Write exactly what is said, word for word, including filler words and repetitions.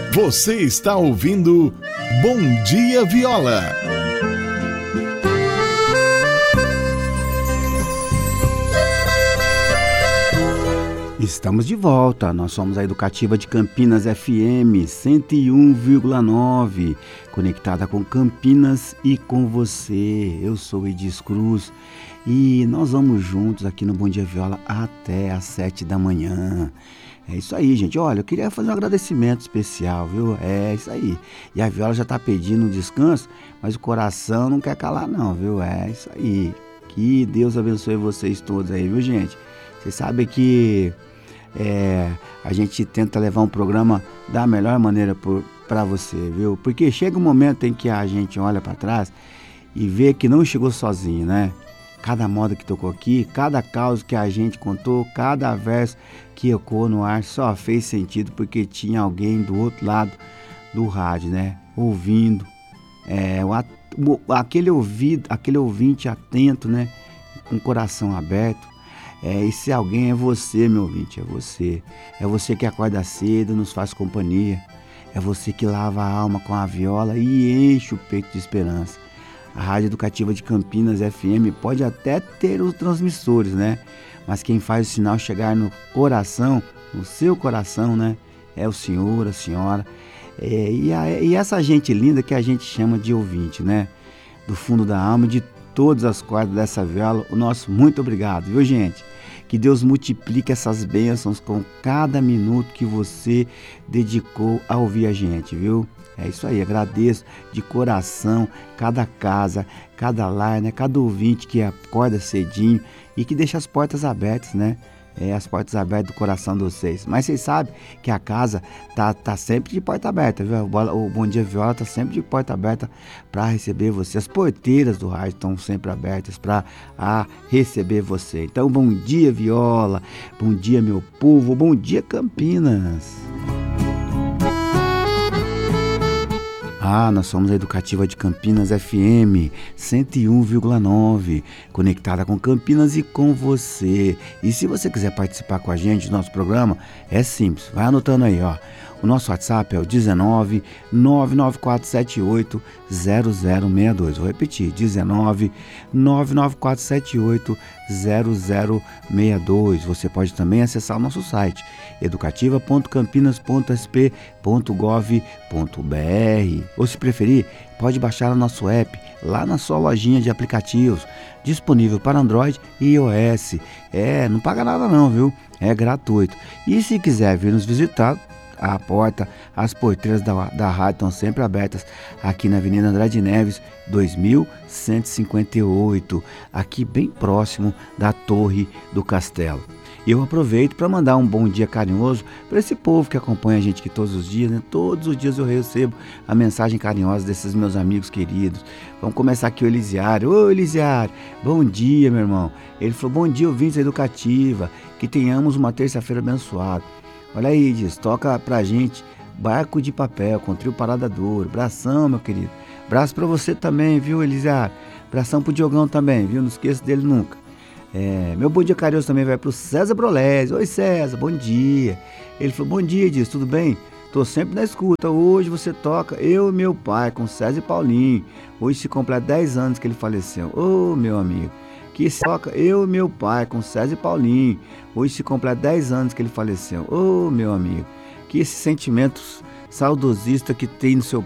Você está ouvindo Bom Dia Viola. Estamos de volta, nós somos a Educativa de Campinas F M cento e um vírgula nove, conectada com Campinas e com você. Eu sou Edis Cruz e nós vamos juntos aqui no Bom Dia Viola até às sete da manhã. É isso aí, gente. Olha, eu queria fazer um agradecimento especial, viu? É isso aí. E a Viola já tá pedindo um descanso, mas o coração não quer calar não, viu? É isso aí. Que Deus abençoe vocês todos aí, viu, gente? Vocês sabem que é, a gente tenta levar um programa da melhor maneira para você, viu? Porque chega um momento em que a gente olha para trás e vê que não chegou sozinho, né? Cada moda que tocou aqui, cada causa que a gente contou, cada verso que ecoou no ar só fez sentido porque tinha alguém do outro lado do rádio, né? Ouvindo, é, o, aquele, ouvido, aquele ouvinte atento, né? Com o coração aberto. É, e se alguém é você, meu ouvinte, é você. É você que acorda cedo, nos faz companhia. É você que lava a alma com a viola e enche o peito de esperança. A Rádio Educativa de Campinas F M pode até ter os transmissores, né? Mas quem faz o sinal chegar no coração, no seu coração, né? É o senhor, a senhora. É, e, a, e essa gente linda que a gente chama de ouvinte, né? Do fundo da alma, de todas as cordas dessa viola, o nosso muito obrigado, viu, gente? Que Deus multiplique essas bênçãos com cada minuto que você dedicou a ouvir a gente, viu? É isso aí, agradeço de coração cada casa, cada lar, né? Cada ouvinte que acorda cedinho e que deixa as portas abertas, né? É, as portas abertas do coração de vocês. Mas vocês sabem que a casa tá, tá sempre de porta aberta, viu? O Bom Dia Viola tá sempre de porta aberta para receber você. As porteiras do rádio estão sempre abertas para receber você. Então, bom dia, Viola. Bom dia, meu povo. Bom dia, Campinas. Ah, nós somos a Educativa de Campinas F M cento e um vírgula nove, conectada com Campinas e com você. E se você quiser participar com a gente do nosso programa, é simples, vai anotando aí, ó. O nosso WhatsApp é o dezenove, nove nove quatro sete oito, zero zero seis dois. Vou repetir, dezenove, nove nove quatro sete oito, zero zero seis dois. Você pode também acessar o nosso site, educativa ponto campinas ponto s p ponto gov ponto b r. Ou se preferir, pode baixar o nosso app lá na sua lojinha de aplicativos, disponível para Android e iOS. É, não paga nada não, viu? É gratuito. E se quiser vir nos visitar, a porta, as porteiras da, da rádio estão sempre abertas aqui na Avenida Andrade Neves, dois mil cento e cinquenta e oito, aqui bem próximo da Torre do Castelo. E eu aproveito para mandar um bom dia carinhoso para esse povo que acompanha a gente aqui todos os dias, né? Todos os dias eu recebo a mensagem carinhosa desses meus amigos queridos. Vamos começar aqui o Elisiário. Ô Elisiário, bom dia, meu irmão. Ele falou, bom dia, ouvintes da Educativa, que tenhamos uma terça-feira abençoada. Olha aí, diz, toca pra gente Barco de Papel, com Trio Parada Dura. Abração, meu querido. Abraço pra você também, viu, Elisiário? Abração pro Diogão também, viu? Não esqueça dele nunca. É, meu bom dia carinhoso também vai pro César Brolésio. Oi, César, bom dia. Ele falou, bom dia, diz, tudo bem? Tô sempre na escuta. Hoje você toca Eu e Meu Pai, com César e Paulinho. Hoje se completa dez anos que ele faleceu. Ô, meu amigo. Que se toca Eu e Meu Pai, com César e Paulinho. Hoje se completa dez anos que ele faleceu. Ô, meu amigo, que esse sentimento saudosista que tem no seu